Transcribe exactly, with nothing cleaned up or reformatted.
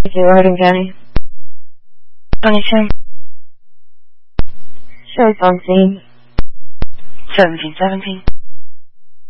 Thank you, Harding County. twenty-two. Sheriff's on scene. seventeen seventeen.